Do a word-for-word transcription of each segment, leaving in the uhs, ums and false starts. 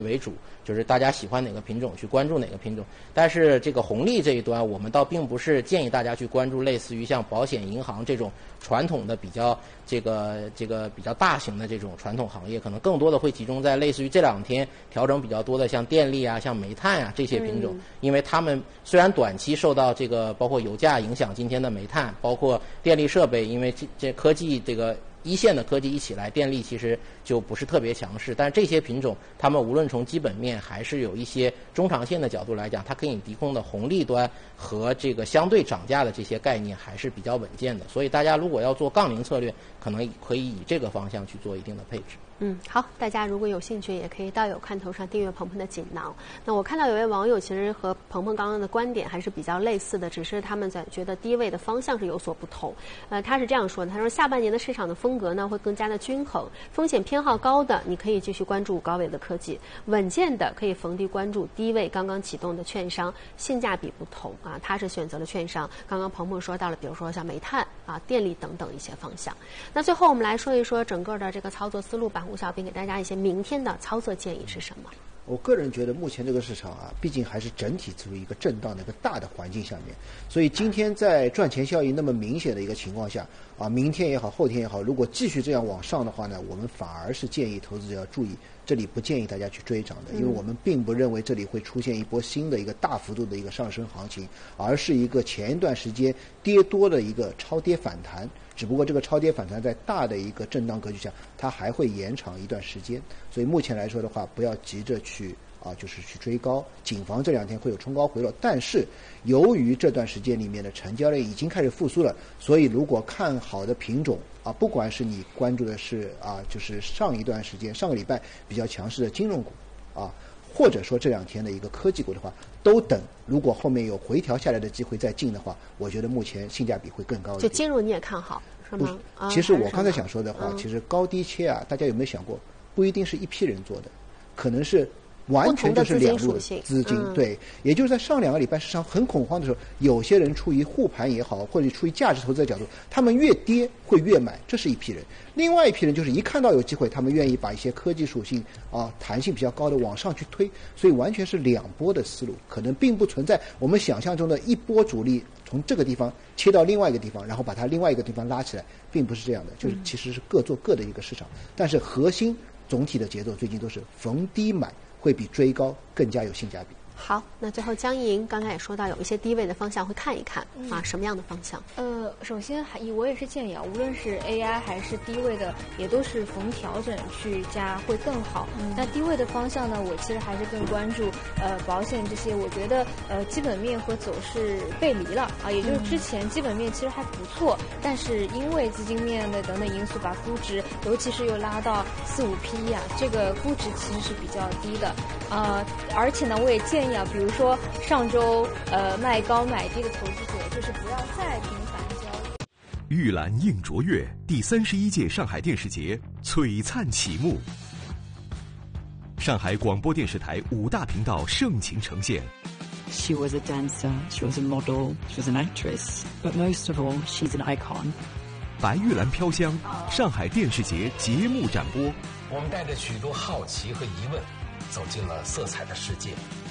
为主，就是大家喜欢哪个品种去关注哪个品种。但是这个红利这一端，我们倒并不是建议大家去关注类似于像保险、银行这种传统的比较这个这个比较大型的这种传统行业，可能更多的会集中在类似于这两天调整比较多的像电力啊、像煤炭啊这些品种， 嗯、 因为他们虽然短期受到这个包括油价影响，今天的煤炭，包括电力设备，因为这这科技这个。一线的科技一起来，电力其实就不是特别强势。但是这些品种，它们无论从基本面还是有一些中长线的角度来讲，它可以提供的红利端和这个相对涨价的这些概念还是比较稳健的。所以大家如果要做杠铃策略，可能可以以这个方向去做一定的配置。 嗯，好，大家如果有兴趣，也可以到有看头上订阅鹏鹏的锦囊。那我看到有位网友其实和鹏鹏刚刚的观点还是比较类似的，只是他们在觉得低位的方向是有所不同。呃，他是这样说的，他说下半年的市场的风格呢会更加的均衡，风险偏好高的你可以继续关注高位的科技，稳健的可以逢低关注低位刚刚启动的券商，性价比不同啊。他是选择了券商，刚刚鹏鹏说到了，比如说像煤炭啊、电力等等一些方向。那最后我们来说一说整个的这个操作思路吧。吴小兵给大家一些明天的操作建议是什么？ 我个人觉得目前这个市场啊，毕竟还是整体处于一个震荡的一个大的环境下面，所以今天在赚钱效应那么明显的一个情况下啊，明天也好，后天也好，如果继续这样往上的话呢，我们反而是建议投资者要注意，这里不建议大家去追涨的，因为我们并不认为这里会出现一波新的一个大幅度的一个上升行情，而是一个前一段时间跌多的一个超跌反弹。只不过这个超跌反弹在大的一个震荡格局下，它还会延长一段时间，所以目前来说的话，不要急着去啊，就是去追高，谨防这两天会有冲高回落。但是由于这段时间里面的成交量已经开始复苏了，所以如果看好的品种啊，不管是你关注的是啊，就是上一段时间上个礼拜比较强势的金融股啊，或者说这两天的一个科技股的话，都等如果后面有回调下来的机会再进的话，我觉得目前性价比会更高一点。 就金融你也看好是吗？ 不，其实我刚才想说的话， 嗯、 其实高低切啊，大家有没有想过，不一定是一批人做的，可能是完全就是两路的资金， 嗯、 对，也就是在上两个礼拜市场很恐慌的时候，有些人出于护盘也好，或者出于价值投资的角度，他们越跌会越买，这是一批人。另外一批人就是一看到有机会，他们愿意把一些科技属性啊、弹性比较高的往上去推，所以完全是两波的思路，可能并不存在我们想象中的一波主力从这个地方切到另外一个地方，然后把它另外一个地方拉起来，并不是这样的，就是其实是各做各的一个市场，但是核心总体的节奏最近都是逢低买，会比追高更加有性价比。 好，那最后江莹刚才也说到有一些低位的方向会看一看、 嗯、 啊，什么样的方向？ 呃，首先还我也是建议啊，无论是 A I 还是低位的，也都是逢调整去加会更好。嗯、那低位的方向呢，我其实还是更关注呃保险这些，我觉得呃基本面和走势背离了啊，也就是之前基本面其实还不错，嗯、但是因为资金面的等等因素，把估值尤其是又拉到四五 P 啊，这个估值其实是比较低的啊、呃，而且呢，我也建议。比如说上周呃卖高买低的投资者，就是不要再频繁交易。 玉兰映卓越第三十一届上海电视节璀璨启幕，上海广播电视台五大频道盛情呈现。 She was a dancer, she was a model, she was an actress, but most of all, she's an icon. 白玉兰飘香，上海电视节节目展播。 我们带着许多好奇和疑问，走进了色彩的世界。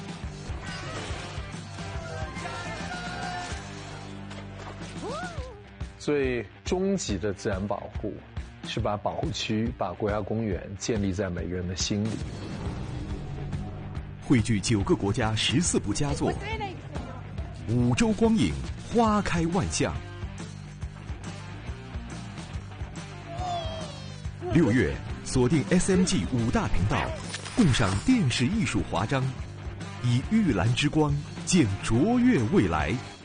最终极的自然保护，是把保护区、把国家公园建立在每个人的心里。 汇聚九个国家十四部佳作，五洲光影，花开万象。六月，锁定 S M G 五大频道，共赏电视艺术华章，以玉兰之光见卓越未来。